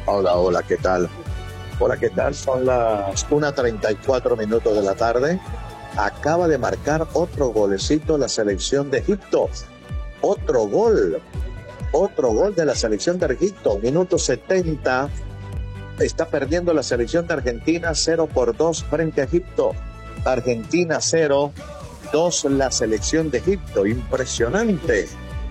Hola, hola, ¿qué tal? Hola, ¿qué tal? Son las 1:34 de la tarde. Acaba de marcar otro golecito la selección de Egipto. Otro gol de la selección de Egipto. Minuto 70. Está perdiendo la selección de Argentina 0-2 frente a Egipto. Argentina 0, 2 la selección de Egipto. Impresionante.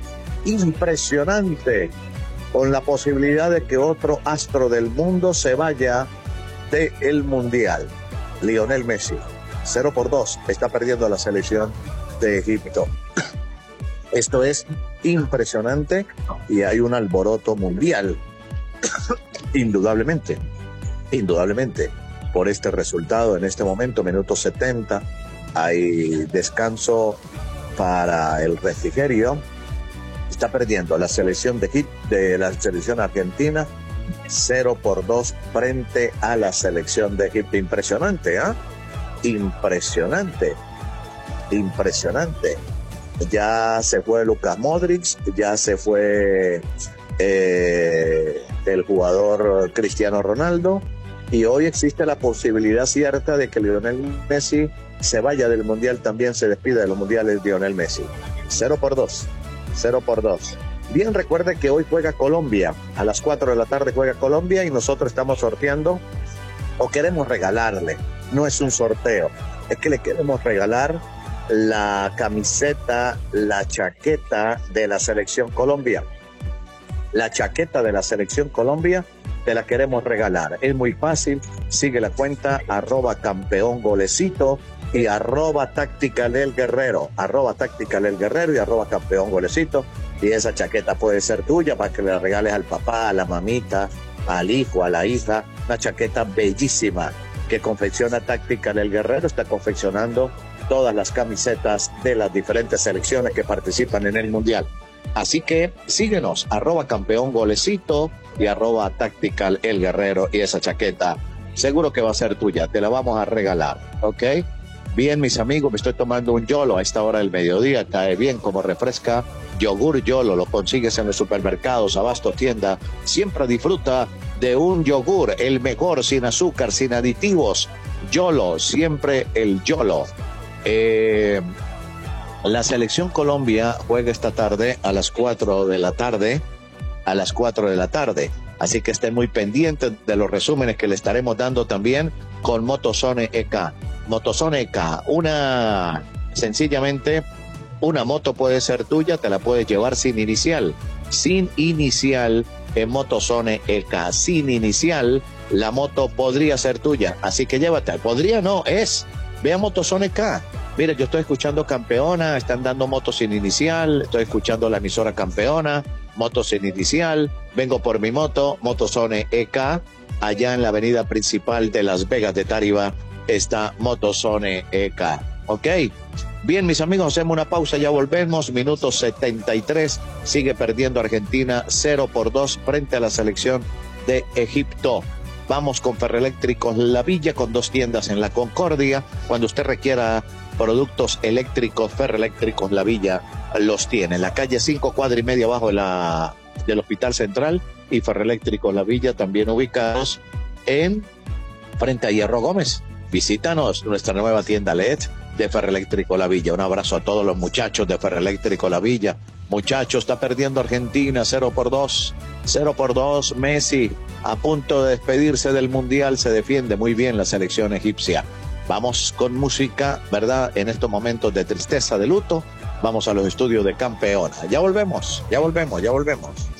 Con la posibilidad de que otro astro del mundo se vaya del Mundial. Lionel Messi, 0-2, está perdiendo la selección de Egipto. Esto es impresionante y hay un alboroto mundial, indudablemente, por este resultado. En este momento, minuto 70, hay descanso para el refrigerio. Está perdiendo la selección de la selección argentina 0-2 frente a la selección de Egipto. Impresionante, ¿eh? Impresionante. Ya se fue Lucas Modric, ya se fue el jugador Cristiano Ronaldo, y hoy existe la posibilidad cierta de que Lionel Messi se vaya del Mundial, también se despida de los Mundiales Lionel Messi. 0-2. Bien, recuerde que hoy juega Colombia, a las 4 de la tarde juega Colombia, y nosotros estamos sorteando, o queremos regalarle, no es un sorteo, es que le queremos regalar la camiseta, la chaqueta de la Selección Colombia. La chaqueta de la Selección Colombia te la queremos regalar. Es muy fácil, sigue la cuenta @campeongolecito y @tacticalelguerrero, y @campeongolecito, y esa chaqueta puede ser tuya para que le regales al papá, a la mamita, al hijo, a la hija. Una chaqueta bellísima que confecciona Tactical El Guerrero. Está confeccionando todas las camisetas de las diferentes selecciones que participan en el Mundial. Así que síguenos, @campeongolecito y @tactical El Guerrero, y esa chaqueta seguro que va a ser tuya, te la vamos a regalar, ¿ok? Bien, mis amigos, me estoy tomando un YOLO a esta hora del mediodía, cae bien, como refresca. Yogur YOLO, lo consigues en los supermercados, abasto, tienda. Siempre disfruta de un yogur, el mejor, sin azúcar, sin aditivos. YOLO, siempre el YOLO. La selección Colombia juega esta tarde a las 4 de la tarde. Así que estén muy pendientes de los resúmenes que le estaremos dando también con Motozone EK. Motozone EK, sencillamente una moto puede ser tuya, te la puedes llevar sin inicial en Motozone EK. Sin inicial, la moto podría ser tuya, así que llévate. Podría no, es. Ve a Motozone EK. Mire, yo estoy escuchando Campeona, están dando motos sin inicial, estoy escuchando la emisora Campeona, motos sin inicial, vengo por mi moto, Motozone EK, allá en la avenida principal de Las Vegas de Táriba está Motozone EK, ¿ok? Bien, mis amigos, hacemos una pausa, ya volvemos, minuto 73, sigue perdiendo Argentina 0-2 frente a la selección de Egipto. Vamos con Ferroeléctricos La Villa, con 2 tiendas en La Concordia. Cuando usted requiera productos eléctricos, Ferroeléctricos La Villa los tiene. En la calle 5, cuadra y media abajo del Hospital Central, y Ferroeléctricos La Villa también ubicados frente a Hierro Gómez. Visítanos, nuestra nueva tienda LED de Ferroeléctrico La Villa. Un abrazo a todos los muchachos de Ferroeléctrico La Villa. Muchachos, está perdiendo Argentina 0-2. Messi a punto de despedirse del Mundial. Se defiende muy bien la selección egipcia. Vamos con música, ¿verdad? En estos momentos de tristeza, de luto, vamos a los estudios de Campeona. Ya volvemos.